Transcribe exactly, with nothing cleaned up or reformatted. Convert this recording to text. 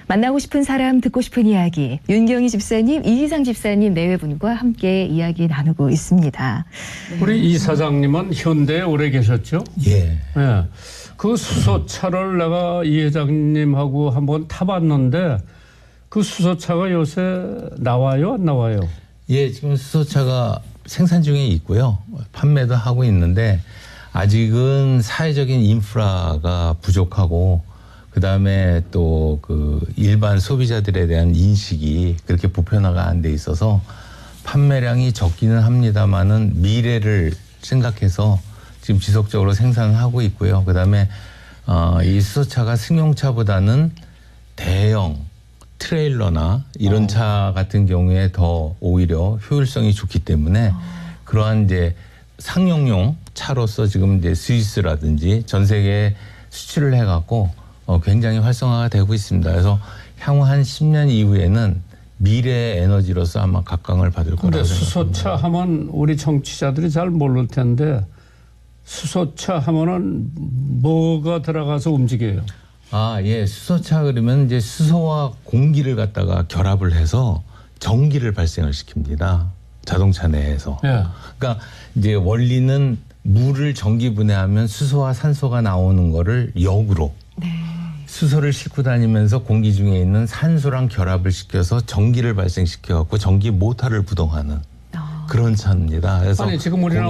만나고 싶은 사람, 듣고 싶은 이야기. 윤경희 집사님, 이희상 집사님 네 분과 함께 이야기 나누고 있습니다. 우리 이 사장님은 현대에 오래 계셨죠? 예. 예. 그 수소차를 내가 이 회장님하고 한번 타봤는데 그 수소차가 요새 나와요, 안 나와요? 예, 지금 수소차가 생산 중에 있고요. 판매도 하고 있는데 아직은 사회적인 인프라가 부족하고 그다음에 또 그 일반 소비자들에 대한 인식이 그렇게 보편화가 안 돼 있어서 판매량이 적기는 합니다만은 미래를 생각해서 지금 지속적으로 생산을 하고 있고요. 그다음에 어, 이 수소차가 승용차보다는 대형 트레일러나 이런 어. 차 같은 경우에 더 오히려 효율성이 좋기 때문에 어. 그러한 이제 상용용 차로서 지금 이제 스위스라든지 전 세계에 수출을 해갖고 어, 굉장히 활성화가 되고 있습니다. 그래서 향후 한 십 년 이후에는 미래 에너지로서 아마 각광을 받을 거라고 근데 생각합니다. 수소차 하면 우리 정치자들이 잘 모를 텐데 수소차 하면은 뭐가 들어가서 움직여요? 아, 예. 수소차 그러면 이제 수소와 공기를 갖다가 결합을 해서 전기를 발생을 시킵니다. 자동차 내에서. 예. 그러니까 이제 원리는 물을 전기 분해하면 수소와 산소가 나오는 거를 역으로 네. 수소를 싣고 다니면서 공기 중에 있는 산소랑 결합을 시켜서 전기를 발생시켜 갖고 전기 모터를 부동하는 어. 그런 차입니다. 그래서 아니 지금 우리나라